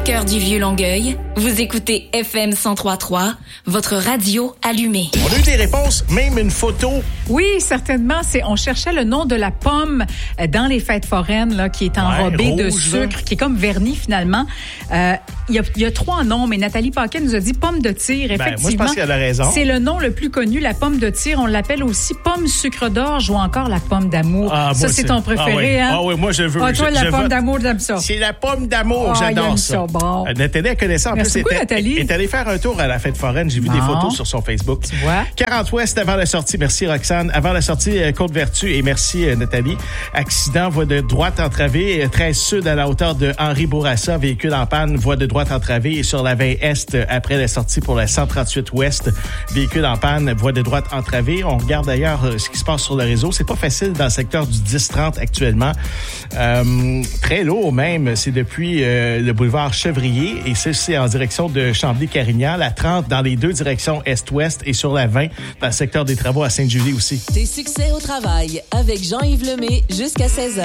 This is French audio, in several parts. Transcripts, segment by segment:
cœur du vieux Longueuil, vous écoutez FM 103.3, votre radio allumée. On a eu des réponses, même une photo. Oui, certainement. On cherchait le nom de la pomme dans les fêtes foraines là, qui est enrobée de sucre, qui est comme vernie finalement. Il y a 3 noms, mais Nathalie Paquet nous a dit pomme de tir. Effectivement, moi, je pense qu'elle a raison. C'est le nom le plus connu, la pomme de tir. On l'appelle aussi pomme sucre d'orge ou encore la pomme d'amour. Ça, c'est ton préféré, hein? Ah oui, moi, je veux. Toi, la pomme d'amour, j'aime ça. C'est la pomme d'amour, j'adore ça. Bon. Nathalie, elle connaît ça. En Merci plus, beaucoup, Nathalie. Elle est allée faire un tour à la fête foraine. J'ai vu des photos sur son Facebook. Tu vois? 40 Ouest avant la sortie. Merci, Roxane. Avant la sortie, Côte-Vertu. Et merci, Nathalie. Accident, voie de droite entravée. 13 Sud à la hauteur de Henri Bourassa. Véhicule en panne, voie de droite entravée. Et sur la 20 Est, après la sortie pour la 138 Ouest, véhicule en panne, voie de droite entravée. On regarde d'ailleurs ce qui se passe sur le réseau. C'est pas facile dans le secteur du 10-30 actuellement. Très lourd même. C'est depuis le boulevard Chevrier. Et c'est en direction de Chambly-Carignan. La 30 dans les deux directions Est-Ouest et sur la 20 dans le secteur des travaux à Sainte-Julie aussi. Tes succès au travail avec Jean-Yves Lemay jusqu'à 16h.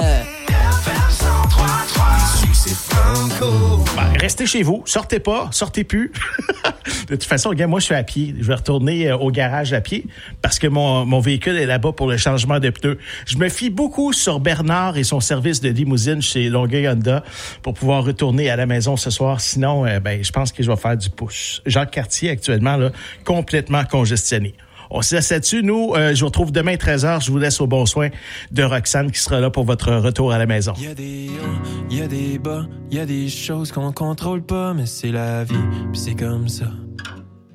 Restez chez vous. Sortez pas. Sortez plus. De toute façon, regarde, moi, je suis à pied. Je vais retourner au garage à pied parce que mon véhicule est là-bas pour le changement de pneus. Je me fie beaucoup sur Bernard et son service de limousine chez Longueuil Honda pour pouvoir retourner à la maison ce soir. Sinon, je pense que je vais faire du push. Jacques Cartier, actuellement, là, complètement congestionné. On se laisse là-dessus. Nous, je vous retrouve demain 13h. Je vous laisse au bon soin de Roxane qui sera là pour votre retour à la maison. Il y a des hauts, il y a des bas, il y a des choses qu'on contrôle pas, mais c'est la vie, puis c'est comme ça.